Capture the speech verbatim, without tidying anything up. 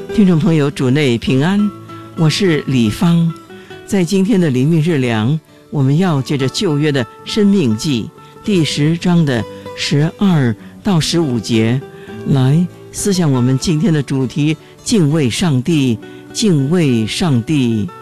听众朋友，主内平安，我是李芳。在今天的灵命日粮，我们要借着旧约的申命记第十章的十二到十五节来思想我们今天的主题：敬畏上帝，敬畏上帝。